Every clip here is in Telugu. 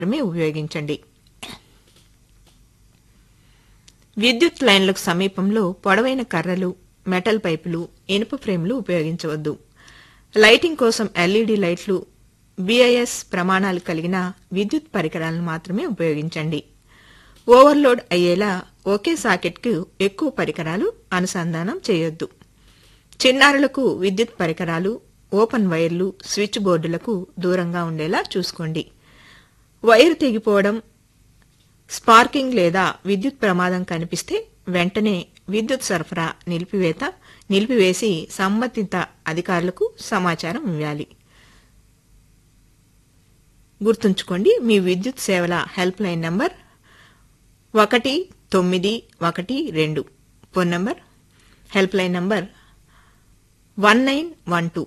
మాత్రమే ఉపయోగించండి. విద్యుత్ లైన్లకు సమీపంలో పొడవైన కర్రలు, మెటల్ పైపులు, ఇనుప ఫ్రేమ్లు ఉపయోగించవద్దు. లైటింగ్ కోసం ఎల్ఈడీ లైట్లు, బిఐఎస్ ప్రమాణాలు కలిగిన విద్యుత్ పరికరాలను మాత్రమే ఉపయోగించండి. ఓవర్లోడ్ అయ్యేలా ఒకే సాకెట్కు ఎక్కువ పరికరాలు అనుసంధానం చేయొద్దు. చిన్నారులకు విద్యుత్ పరికరాలు, ఓపెన్ వైర్లు, స్విచ్ బోర్డులకు దూరంగా ఉండేలా చూసుకోండి. వైరు తెగిపోవడం, స్పార్కింగ్ లేదా విద్యుత్ ప్రమాదం కనిపిస్తే వెంటనే విద్యుత్ సరఫరా నిలిపివేసి సంబంధిత అధికారులకు సమాచారం ఇవ్వాలి. గుర్తుంచుకోండి, మీ విద్యుత్ సేవల help line number 1912. Phone number help line number 1912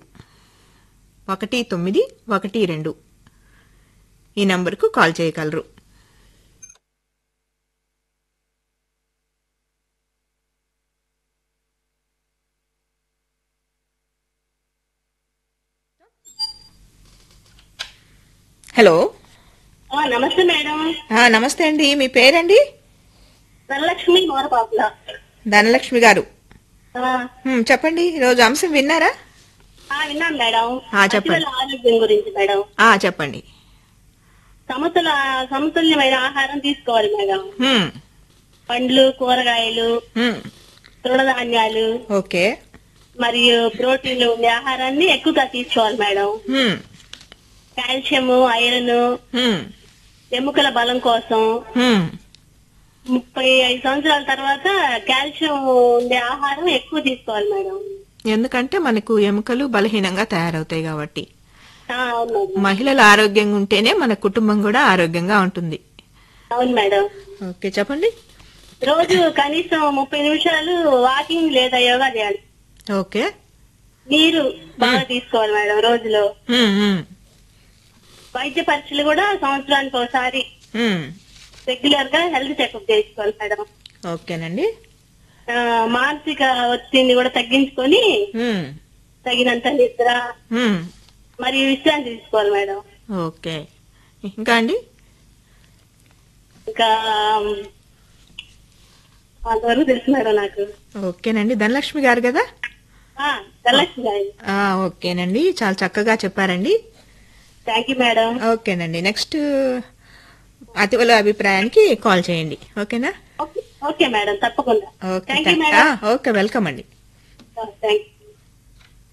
1912. ఈ నంబర్కు కాల్ చేయగలరు. హలో, నమస్తే మేడం. నమస్తే అండి. మీ పేరండి? ధనలక్ష్మి మోరపాపుల. ధనలక్ష్మి గారు, చెప్పండి. ఈరోజు అంశం విన్నారా? విన్నాను మేడం. చెప్పండి. ఆరోగ్యం గురించి మేడం. చెప్పండి. సమతుల్యమైన ఆహారం తీసుకోవాలి మేడం. పండ్లు, కూరగాయలు, తృణధాన్యాలు, ఓకే, మరియు ప్రోటీన్లు ఉండే ఆహారాన్ని ఎక్కువగా తీసుకోవాలి మేడం. కాల్షియం, ఐరన్, ఎముకల బలం కోసం 35 సంవత్సరాల తర్వాత కాల్షియం ఉండే ఆహారం ఎక్కువ తీసుకోవాలి మేడం. ఎందుకంటే మనకు ఎముకలు బలహీనంగా తయారవుతాయి కాబట్టి. అవును మేడం. మహిళలు ఆరోగ్యంగా ఉంటేనే మన కుటుంబం కూడా ఆరోగ్యంగా ఉంటుంది. అవును మేడం. ఓకే, చెప్పండి. రోజు కనీసం 30 నిమిషాలు వాకింగ్ లేదా యోగా చేయాలి. ఓకే. నీరు బాగా తీసుకోవాలి మేడం రోజులో. వైద్య పరీక్షలు కూడా సంవత్సరానికి ఒకసారి రెగ్యులర్ గా హెల్త్ చెకప్ చేసుకోవాలి మేడం. ఓకేనండి. మానసిక ఒత్తిడిని కూడా తగ్గించుకొని తగినంత నిద్ర మరియు విశ్రాంతి తీసుకోవాలి మేడం. ఓకే, ఇంకా అండి? ఇంకా అంతవరకు తెలుసు మేడం నాకు. ఓకేనండి. ధనలక్ష్మి గారు కదా? ధనలక్ష్మి గారు. ఓకేనండి, చాలా చక్కగా చెప్పారండి. Thank you madam. ఓకేనండి. నెక్స్ట్ అతివల అభిప్రాయానికి కాల్ చేయండి. ఓకేనా? ఓకే మేడం, తప్పకుండా. ఓకే, వెల్కమ్ అండి. Thank you.